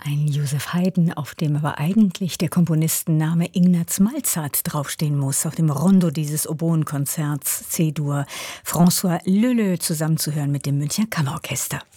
Ein Joseph Haydn, auf dem aber eigentlich der Komponistenname Ignaz Malzahn draufstehen muss, auf dem Rondo dieses Oboenkonzerts C-Dur. François Leleux zusammenzuhören mit dem Münchner Kammerorchester.